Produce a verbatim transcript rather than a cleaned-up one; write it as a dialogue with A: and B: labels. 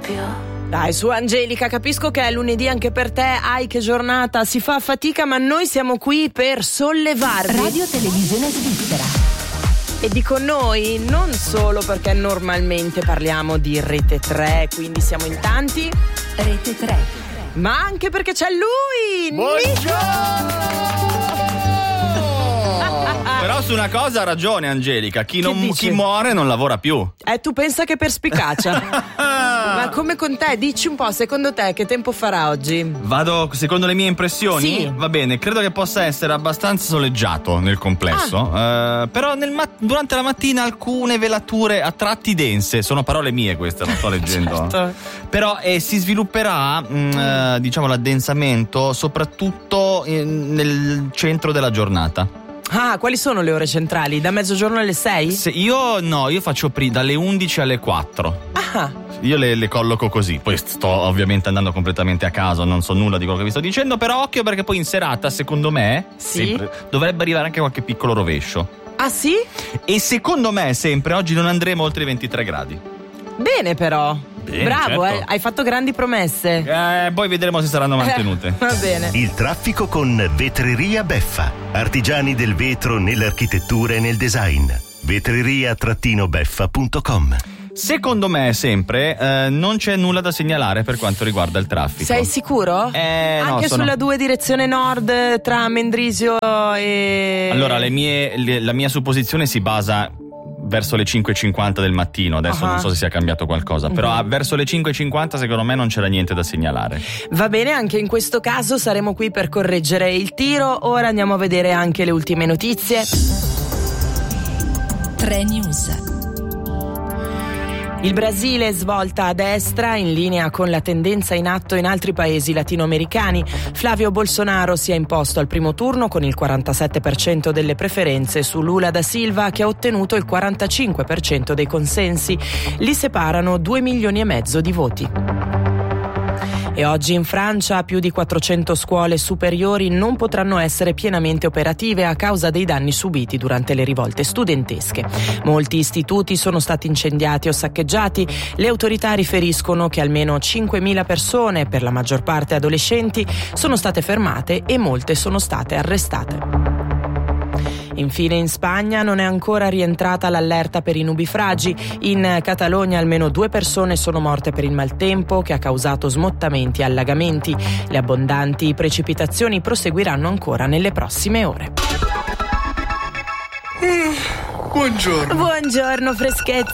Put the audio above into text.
A: più.
B: Dai, su Angelica, capisco che è lunedì anche per te, ai che giornata, si fa fatica, ma noi siamo qui per sollevarvi.
A: Radio Televisione Svizzera.
B: E dico noi non solo perché normalmente parliamo di Rete tre, quindi siamo in tanti.
A: Rete tre.
B: Ma anche perché c'è lui!
C: Buongiorno! Però su una cosa ha ragione Angelica, chi, non, chi muore non lavora più.
B: Eh, tu pensa che perspicacia. Ma come con te, dici un po', secondo te che tempo farà oggi?
C: Vado secondo le mie impressioni?
B: Sì.
C: Va bene, credo che possa essere abbastanza soleggiato nel complesso. Ah. Uh, però nel mat- durante la mattina alcune velature a tratti dense, sono parole mie queste, non sto leggendo.
B: Certo.
C: Però eh, si svilupperà mh, uh, diciamo l'addensamento soprattutto in, nel centro della giornata.
B: Ah, quali sono le ore centrali? Da mezzogiorno alle sei?
C: Se io no, io faccio pri- dalle undici alle quattro.
B: Ah.
C: Io le, le colloco così. Poi sto ovviamente andando completamente a caso, non so nulla di quello che vi sto dicendo, però occhio perché poi in serata, secondo me,
B: sì? sempre,
C: dovrebbe arrivare anche qualche piccolo rovescio.
B: Ah sì?
C: E secondo me sempre oggi non andremo oltre i ventitré gradi.
B: Bene però.
C: Bene,
B: bravo,
C: certo.
B: eh, hai fatto grandi promesse.
C: Eh, poi vedremo se saranno mantenute.
B: Eh, va bene.
D: Il traffico con Vetreria Beffa. Artigiani del vetro nell'architettura e nel design. vetreria beffa punto com.
C: Secondo me sempre eh, non c'è nulla da segnalare per quanto riguarda il traffico.
B: Sei sicuro?
C: Eh,
B: Anche
C: no, sono...
B: sulla due direzione nord tra Mendrisio e...
C: Allora le mie, le, la mia supposizione si basa verso le cinque e cinquanta del mattino, adesso uh-huh. non so se sia cambiato qualcosa, uh-huh. però verso le cinque e cinquanta secondo me non c'era niente da segnalare.
B: Va bene, anche in questo caso saremo qui per correggere il tiro. Ora andiamo a vedere anche le ultime notizie.
A: tre News.
B: Il Brasile svolta a destra in linea con la tendenza in atto in altri paesi latinoamericani. Flavio Bolsonaro si è imposto al primo turno con il quarantasette per cento delle preferenze su Lula da Silva, che ha ottenuto il quarantacinque per cento dei consensi. Li separano due milioni e mezzo di voti. E oggi in Francia più di quattrocento scuole superiori non potranno essere pienamente operative a causa dei danni subiti durante le rivolte studentesche. Molti istituti sono stati incendiati o saccheggiati. Le autorità riferiscono che almeno cinquemila persone, per la maggior parte adolescenti, sono state fermate e molte sono state arrestate. Infine in Spagna non è ancora rientrata l'allerta per i nubifragi. In Catalogna almeno due persone sono morte per il maltempo che ha causato smottamenti e allagamenti. Le abbondanti precipitazioni proseguiranno ancora nelle prossime ore.
E: Buongiorno.
B: Buongiorno freschezza.